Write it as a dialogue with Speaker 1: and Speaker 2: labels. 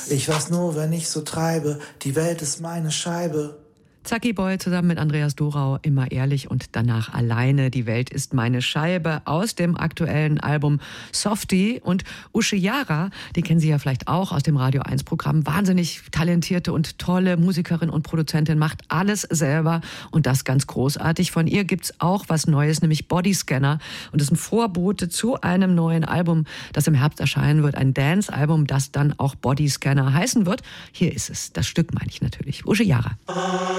Speaker 1: Ich weiß nur, wenn ich so treibe, die Welt ist meine Scheibe.
Speaker 2: Zacki Boy zusammen mit Andreas Dorau, immer ehrlich und danach alleine. Die Welt ist meine Scheibe aus dem aktuellen Album Softie. Und Uschi Jara, die kennen Sie ja vielleicht auch aus dem Radio 1 Programm. Wahnsinnig talentierte und tolle Musikerin und Produzentin, macht alles selber und das ganz großartig. Von ihr gibt's auch was Neues, nämlich Bodyscanner. Und das ist ein Vorbote zu einem neuen Album, das im Herbst erscheinen wird. Ein Dance-Album, das dann auch Bodyscanner heißen wird. Hier ist es, das Stück meine ich natürlich. Uschi Jara.